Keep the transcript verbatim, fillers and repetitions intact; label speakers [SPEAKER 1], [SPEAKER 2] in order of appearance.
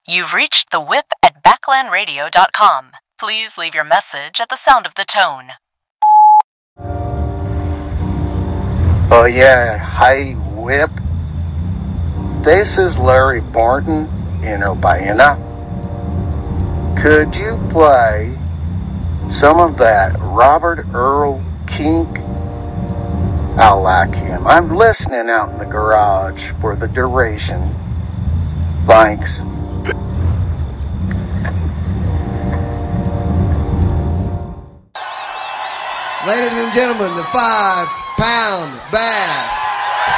[SPEAKER 1] You've reached the whip at backland radio dot com. Please leave your message at the sound of the tone.
[SPEAKER 2] Oh yeah, hi Whip. This is Larry Barton in Urbana. Could you play some of that Robert Earl Kink? I like him. I'm listening out in the garage for the duration. Thanks.
[SPEAKER 3] Ladies and gentlemen, the five pound bass.